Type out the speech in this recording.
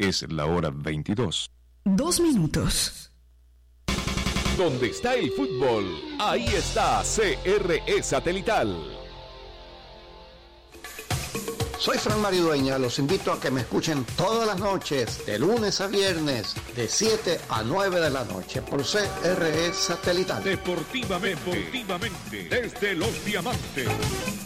Es la hora 22. 2 minutos. Donde está el fútbol, ahí está CRE Satelital. Soy Fran Maridueña, los invito a que me escuchen todas las noches, de lunes a viernes, de 7 a 9 de la noche, por CRE Satelital. Deportivamente, desde Los Diamantes.